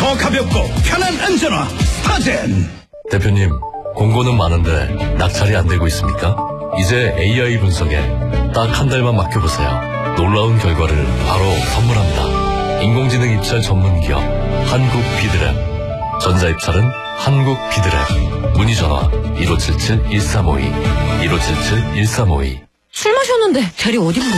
더 가볍고 편한 안전화 스타젠. 대표님, 공고는 많은데 낙찰이 안 되고 있습니까? 이제 AI 분석에 딱 한 달만 맡겨보세요. 놀라운 결과를 바로 선물합니다. 인공지능 입찰 전문 기업 한국 비드랩. 전자입찰은 한국 비드랩. 문의 전화 1577-1352 1577-1352. 술 마셨는데 대리 어디 부르